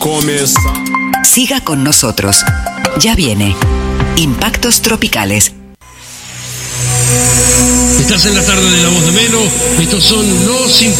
Siga con nosotros. Ya viene Impactos Tropicales. Estás en la tarde de La Voz de Melo. Estos son los